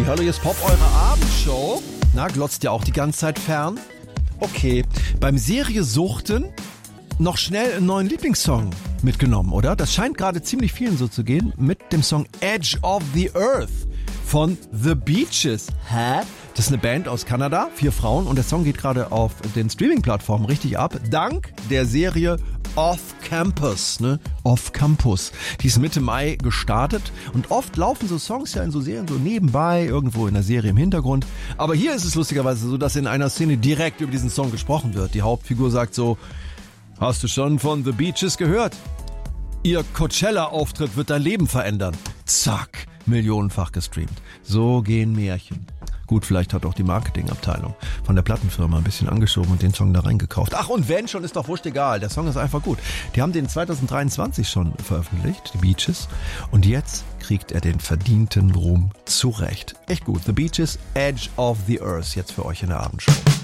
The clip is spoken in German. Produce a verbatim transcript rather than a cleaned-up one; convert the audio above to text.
Hörliches Pop, eure Abendshow. Na, glotzt ihr auch die ganze Zeit fern? Okay, beim Serie Suchten noch schnell einen neuen Lieblingssong mitgenommen, oder? Das scheint gerade ziemlich vielen so zu gehen mit dem Song Edge of the Earth von The Beaches. Hä? Das ist eine Band aus Kanada, vier Frauen, und der Song geht gerade auf den Streaming-Plattformen richtig ab, dank der Serie Off Campus, ne? Off Campus. Die ist Mitte Mai gestartet und oft laufen so Songs ja in so Serien so nebenbei, irgendwo in der Serie im Hintergrund. Aber hier ist es lustigerweise so, dass in einer Szene direkt über diesen Song gesprochen wird. Die Hauptfigur sagt so: Hast du schon von The Beaches gehört? Ihr Coachella-Auftritt wird dein Leben verändern. Zack, millionenfach gestreamt. So gehen Märchen. Gut, vielleicht hat auch die Marketingabteilung von der Plattenfirma ein bisschen angeschoben und den Song da reingekauft. Ach, und wenn schon, ist doch wurscht egal. Der Song ist einfach gut. Die haben den zwanzig dreiundzwanzig schon veröffentlicht, die Beaches. Und jetzt kriegt er den verdienten Ruhm zurecht. Echt gut. The Beaches, Edge of the Earth, jetzt für euch in der Abendshow.